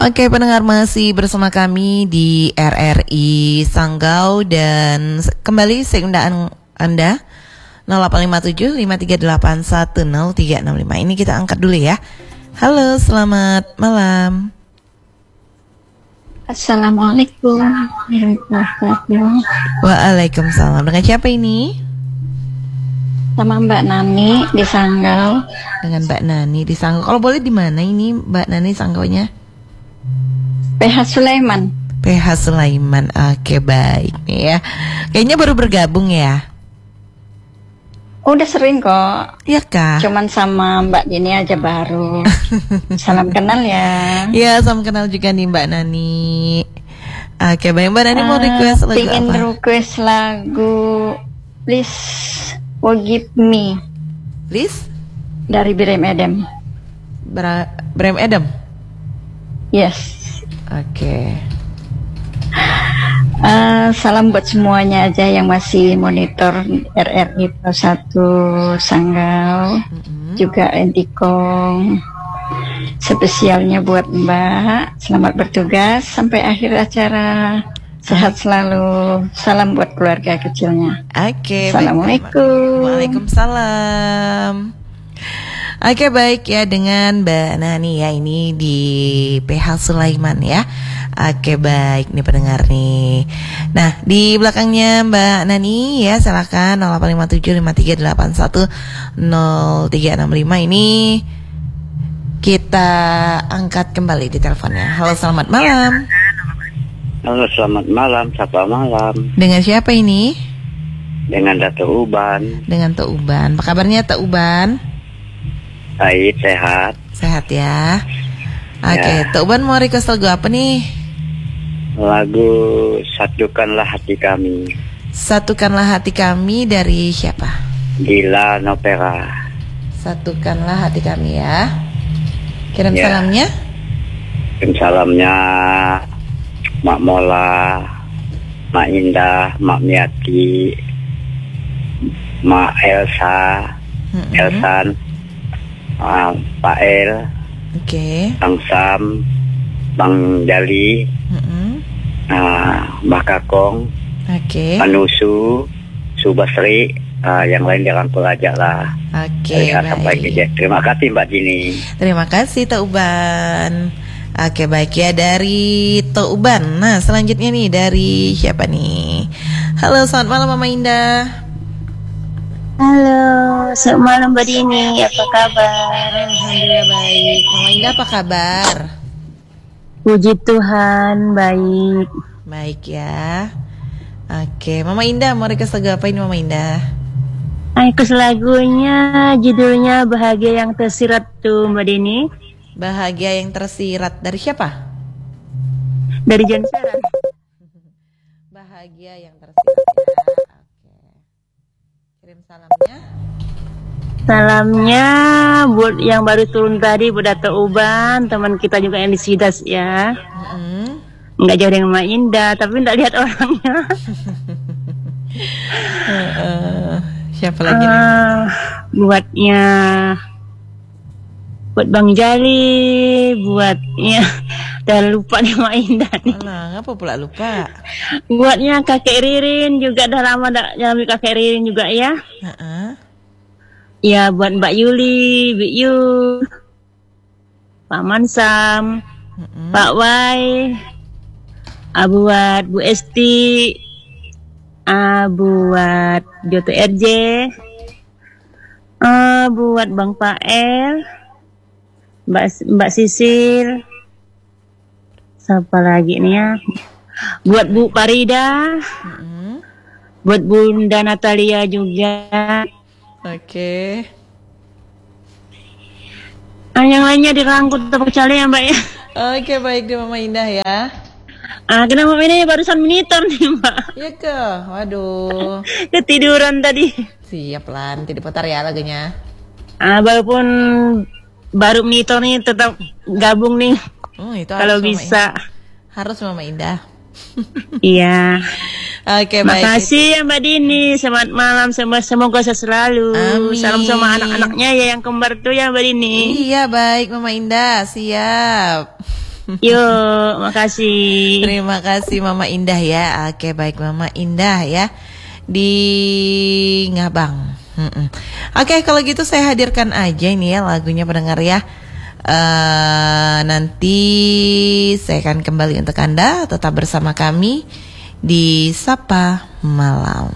Oke, pendengar masih bersama kami di RRI Sanggau dan kembali seundaan Anda 0857 538 10365. Ini kita angkat dulu ya. Halo, selamat malam. Assalamualaikum warahmatullahi wabarakatuh. Waalaikumsalam. Dengan siapa ini? Sama Mbak Nani di Sanggau. Dengan Mbak Nani di Sanggau. Kalau boleh di mana ini Mbak Nani Sanggaunya? PH Sulaiman. PH Sulaiman. Oke, baik nih ya. Kayaknya baru bergabung ya. Udah sering kok. Iya kah? Cuman sama Mbak Dini aja baru. Salam kenal ya. Ya, salam kenal juga nih Mbak Nani. Oke, baik Mbak Nani mau request lagu Pengen apa? request lagu Please Forgive Me. Please? Dari Brem Adam. Brem Adam? Yes. Oke. Salam buat semuanya aja yang masih monitor RRI Pro 1 Sanggau, juga Endikong. Spesialnya buat Mbak. Selamat bertugas sampai akhir acara. Sehat selalu. Salam buat keluarga kecilnya. Oke. Assalamualaikum. Waalaikumsalam. Oke, baik ya, dengan Mbak Nani ya, ini di PH Sulaiman ya. Oke, baik nih pendengar nih. Nah, di belakangnya Mbak Nani ya, silakan 085753810365 ini kita angkat kembali di teleponnya. Halo, selamat malam. Halo, selamat malam. Sapa malam. Dengan siapa ini? Dengan Dato' Uban. Dengan Tok Uban. Apa kabarnya Tok Uban? Baik, sehat. Sehat ya. Oke, Ya. Tok Uban mau request lagu apa nih? Lagu Satukanlah Hati Kami. Satukanlah hati kami dari siapa? Gila Nopera. Satukanlah hati kami ya. Kirim Ya. salamnya. Dan salamnya Mak Mola, Mak Indah, Mak Miati, Mak Elsa, Elsan, Pak El, Oke. Bang Sam, Bang Jali, Mbak Kakong, Oke. Manusu, Subasri, yang lain dirangkul aja lah. Oke, Sampai baik. ke Terima kasih Mbak Dini. Terima kasih Tok Uban. Oke, baik ya, dari Tok Uban. Nah, selanjutnya nih dari siapa nih? Halo, selamat malam Mama Indah. Halo, selamat malam Mbak Dini. Apa kabar? Alhamdulillah baik. Mama Indah apa kabar? Puji Tuhan, baik. Baik ya. Oke, Mama Indah mau request lagu apa ini Mama Indah? Request lagunya judulnya Bahagia Yang Tersirat tuh Mbak Dini. Bahagia yang tersirat dari siapa? Dari John Saran. Bahagia yang tersirat ya. Oke. Kirim salamnya. Salamnya buat yang baru turun tadi, buat Dato' Uban, teman kita juga yang di Sidas ya. Nggak jauh dengan Mbak Indah, tapi nggak lihat orangnya. Siapa lagi nih? Buatnya buat Bang Jali, buatnya dan lupa nih Mbak Indah nih. Alah, ngapa pula lupa? Buatnya Kakek Ririn juga, dah lama dah jalan Kakek Ririn juga ya. Ya, buat Mbak Yuli, Bik Yu, Pak Mansam, Pak Wai, buat Bu Esti, buat Joto RJ, buat Bang Pael, Mbak Sisil, siapa lagi nih ya? Buat Bu Parida, buat Bunda Natalia juga. Oke. Yang lainnya dirangkut tepuk cale ya Mbak ya. Oke, baik di Mama Indah ya. Kenapa ini barusan monitor nih Mbak? Iya ke, waduh. Ketiduran tadi. Siap lah, nanti diputar ya lagunya. Walaupun baru monitor nih tetap gabung nih. Itu kalau harus bisa. Harus Mama Indah. Iya. Oke, baik. Makasih ya Mbak Dini. Selamat malam, semoga sehat selalu. Amin. Salam sama anak-anaknya ya yang kembar tuh ya Mbak Dini. Iya, baik Mama Indah, siap. Yuk, makasih. Terima kasih Mama Indah ya. Oke, baik Mama Indah ya di Ngabang. Oke, kalau gitu saya hadirkan aja ini ya lagunya pendengar ya. Nanti saya akan kembali untuk Anda. Tetap bersama kami di Sapa Malam.